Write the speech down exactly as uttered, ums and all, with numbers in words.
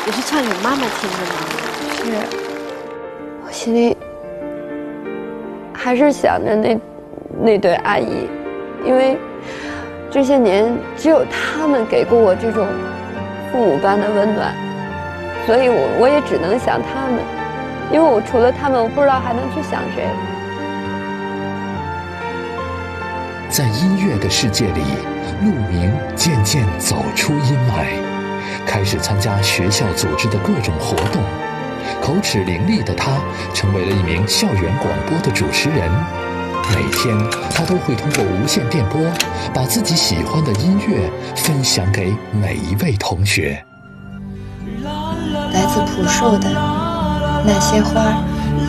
也是唱给妈妈听的吗？ 是，我心里还是想着那那对阿姨，因为这些年只有他们给过我这种父母般的温暖，所以我我也只能想他们，因为我除了他们，我不知道还能去想谁。 在音乐的世界里，陆明渐渐走出阴霾，开始参加学校组织的各种活动。口齿伶俐的他成为了一名校园广播的主持人。每天他都会通过无线电波把自己喜欢的音乐分享给每一位同学。 来自朴树的那些花